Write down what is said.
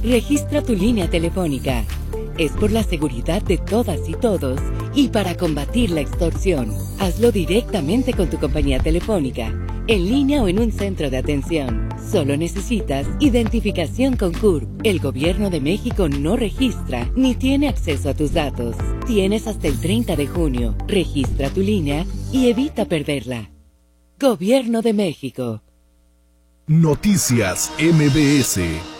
Registra tu línea telefónica. Es por la seguridad de todas y todos y para combatir la extorsión. Hazlo directamente con tu compañía telefónica, en línea o en un centro de atención. Solo necesitas identificación con CURP. El Gobierno de México no registra ni tiene acceso a tus datos. Tienes hasta el 30 de junio. Registra tu línea y evita perderla. Gobierno de México. Noticias MBS.